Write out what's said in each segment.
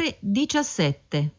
ore 17.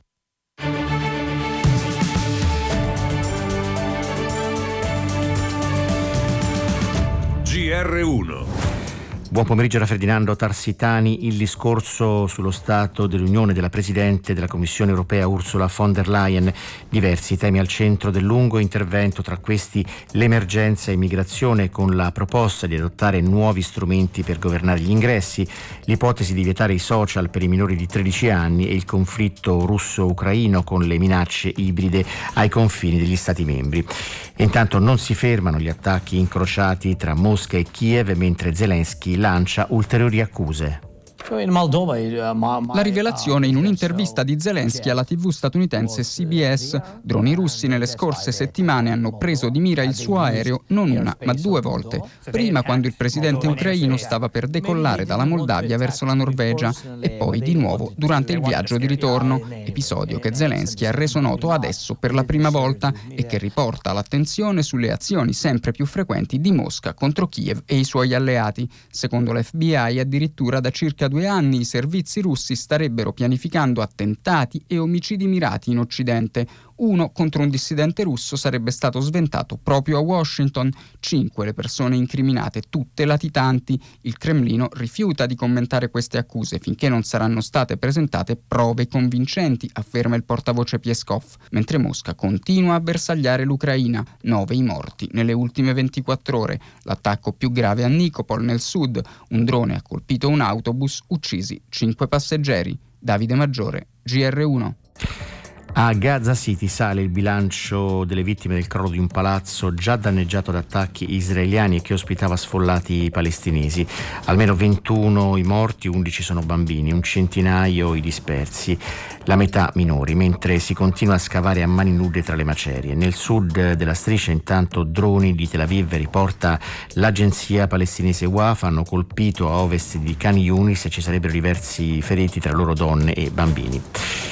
GR1. Buon pomeriggio da Ferdinando Tarsitani. Il discorso sullo Stato dell'Unione della Presidente della Commissione Europea Ursula von der Leyen. Diversi temi al centro del lungo intervento, tra questi l'emergenza immigrazione con la proposta di adottare nuovi strumenti per governare gli ingressi, l'ipotesi di vietare i social per i minori di 13 anni e il conflitto russo-ucraino con le minacce ibride ai confini degli Stati membri. E intanto non si fermano gli attacchi incrociati tra Mosca e Kiev, mentre Zelensky lancia ulteriori accuse. La rivelazione in un'intervista di Zelensky alla TV statunitense CBS: droni russi nelle scorse settimane hanno preso di mira il suo aereo non una ma 2 volte. Prima quando il presidente ucraino stava per decollare dalla Moldavia verso la Norvegia e poi di nuovo durante il viaggio di ritorno, episodio che Zelensky ha reso noto adesso per la prima volta e che riporta l'attenzione sulle azioni sempre più frequenti di Mosca contro Kiev e i suoi alleati. Secondo l'FBI addirittura da circa 2 anni i servizi russi starebbero pianificando attentati e omicidi mirati in Occidente. Uno contro un dissidente russo sarebbe stato sventato proprio a Washington. 5 le persone incriminate, tutte latitanti. Il Cremlino rifiuta di commentare queste accuse finché non saranno state presentate prove convincenti, afferma il portavoce Peskov, mentre Mosca continua a bersagliare l'Ucraina. 9 i morti nelle ultime 24 ore. L'attacco più grave a Nikopol nel sud. Un drone ha colpito un autobus, uccisi 5 passeggeri. Davide Maggiore, GR1. A Gaza City sale il bilancio delle vittime del crollo di un palazzo già danneggiato da attacchi israeliani e che ospitava sfollati palestinesi. Almeno 21 i morti, 11 sono bambini, un centinaio i dispersi, la metà minori, mentre si continua a scavare a mani nude tra le macerie. Nel sud della striscia intanto droni di Tel Aviv, riporta l'agenzia palestinese Wafa, hanno colpito a ovest di Khan Yunis e ci sarebbero diversi feriti, tra loro donne e bambini.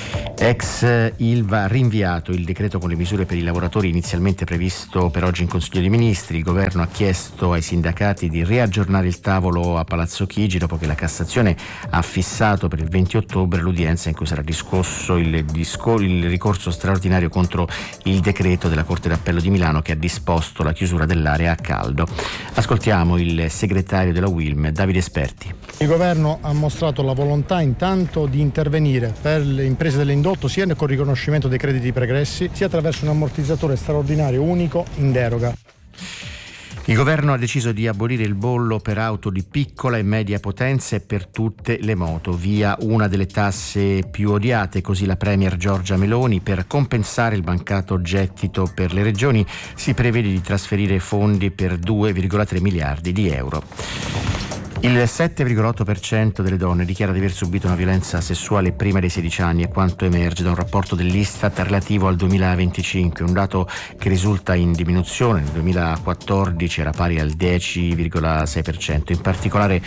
Ex Ilva ha rinviato il decreto con le misure per i lavoratori inizialmente previsto per oggi in Consiglio dei Ministri. Il governo ha chiesto ai sindacati di riaggiornare il tavolo a Palazzo Chigi dopo che la Cassazione ha fissato per il 20 ottobre l'udienza in cui sarà discusso il ricorso straordinario contro il decreto della Corte d'Appello di Milano che ha disposto la chiusura dell'area a caldo. Ascoltiamo il segretario della UILM, Davide Esperti. Il governo ha mostrato la volontà intanto di intervenire per le imprese dell'indotto sia con riconoscimento dei crediti pregressi sia attraverso un ammortizzatore straordinario unico in deroga. Il governo ha deciso di abolire il bollo per auto di piccola e media potenza e per tutte le moto, via una delle tasse più odiate, così la premier Giorgia Meloni. Per compensare il mancato gettito per le regioni si prevede di trasferire fondi per 2,3 miliardi di euro. Il 7,8% delle donne dichiara di aver subito una violenza sessuale prima dei 16 anni, è quanto emerge da un rapporto dell'Istat relativo al 2025, un dato che risulta in diminuzione. Nel 2014 era pari al 10,6%, in particolare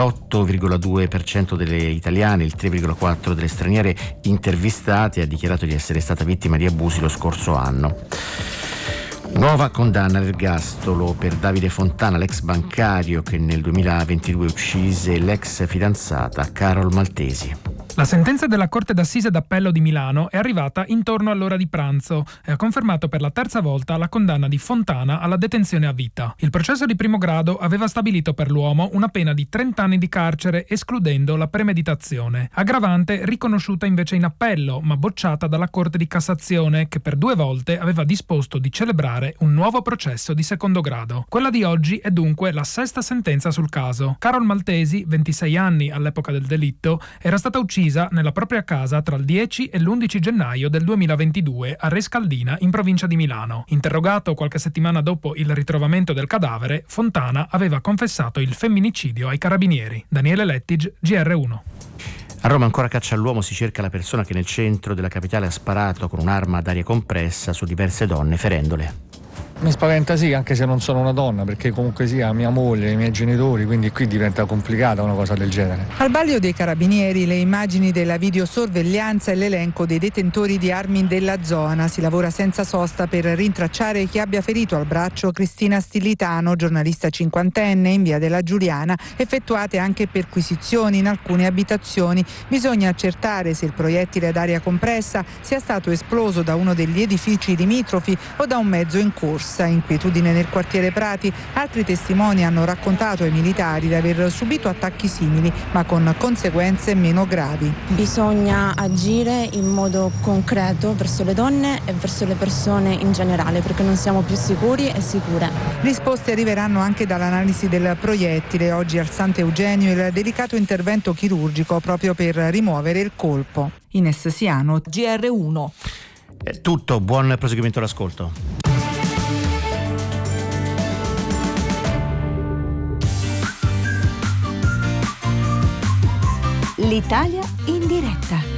l'8,2% delle italiane, il 3,4% delle straniere intervistate ha dichiarato di essere stata vittima di abusi lo scorso anno. Nuova condanna all'ergastolo per Davide Fontana, l'ex bancario che nel 2022 uccise l'ex fidanzata Carol Maltesi. La sentenza della Corte d'Assise d'Appello di Milano è arrivata intorno all'ora di pranzo e ha confermato per la terza volta la condanna di Fontana alla detenzione a vita. Il processo di primo grado aveva stabilito per l'uomo una pena di 30 anni di carcere escludendo la premeditazione, aggravante riconosciuta invece in appello ma bocciata dalla Corte di Cassazione che per 2 volte aveva disposto di celebrare un nuovo processo di secondo grado. Quella di oggi è dunque la 6ª sentenza sul caso. Carol Maltesi, 26 anni all'epoca del delitto, era stata uccisa nella propria casa tra il 10 e l'11 gennaio del 2022 a Rescaldina in provincia di Milano. Interrogato qualche settimana dopo il ritrovamento del cadavere, Fontana aveva confessato il femminicidio ai carabinieri. Daniele Lettige, GR1. A Roma ancora caccia all'uomo, si cerca la persona che nel centro della capitale ha sparato con un'arma ad aria compressa su diverse donne ferendole. Mi spaventa sì, anche se non sono una donna, perché comunque sia mia moglie, i miei genitori, quindi qui diventa complicata una cosa del genere. Al vaglio dei carabinieri le immagini della videosorveglianza e l'elenco dei detentori di armi della zona. Si lavora senza sosta per rintracciare chi abbia ferito al braccio Cristina Stillitano, giornalista cinquantenne, in via della Giuliana. Effettuate anche perquisizioni in alcune abitazioni. Bisogna accertare se il proiettile ad aria compressa sia stato esploso da uno degli edifici limitrofi o da un mezzo in corsa. Inquietudine nel quartiere Prati. Altri testimoni hanno raccontato ai militari di aver subito attacchi simili, ma con conseguenze meno gravi. Bisogna agire in modo concreto verso le donne e verso le persone in generale, perché non siamo più sicuri e sicure. Risposte arriveranno anche dall'analisi del proiettile. Oggi al Sant'Eugenio il delicato intervento chirurgico proprio per rimuovere il colpo. Ines Siano, GR1. È tutto, buon proseguimento d'ascolto. L'Italia in diretta.